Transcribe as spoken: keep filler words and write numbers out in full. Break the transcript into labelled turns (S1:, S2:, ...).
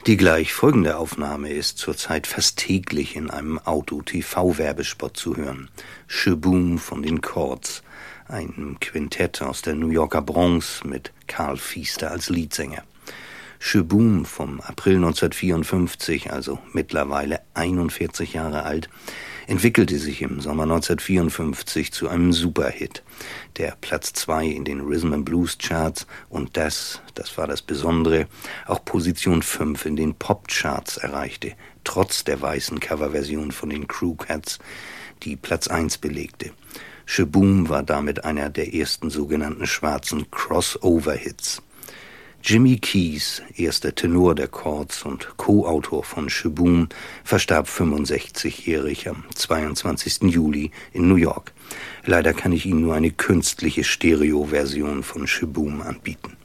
S1: Die gleich folgende Aufnahme ist zurzeit fast täglich in einem Auto-T V-Werbespot zu hören. Sh-Boom von den Chords, einem Quintett aus der New Yorker Bronx mit Carl Fiester als Leadsänger. Sh-Boom vom April neunzehnhundertvierundfünfzig, also mittlerweile einundvierzig Jahre alt, entwickelte sich im Sommer neunzehnhundertvierundfünfzig zu einem Superhit, der Platz zwei in den Rhythm and Blues Charts und das, das war das Besondere, auch Position fünf in den Pop-Charts erreichte, trotz der weißen Coverversion von den Crew Cats, die Platz eins belegte. Sh-Boom war damit einer der ersten sogenannten schwarzen Crossover-Hits. Jimmy Keys, erster Tenor der Chords und Co-Autor von Sh-Boom, verstarb fünfundsechzigjährig am zweiundzwanzigsten Juli in New York. Leider kann ich Ihnen nur eine künstliche Stereo-Version von Sh-Boom anbieten.